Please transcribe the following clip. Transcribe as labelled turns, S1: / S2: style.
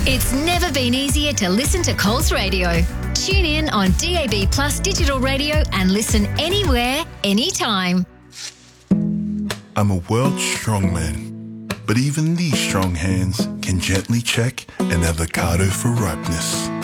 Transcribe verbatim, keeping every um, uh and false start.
S1: It's never been easier to listen to Coles Radio. Tune in on D A B Plus digital radio and listen anywhere, anytime.
S2: I'm a world strongman, but even these strong hands can gently check an avocado for ripeness.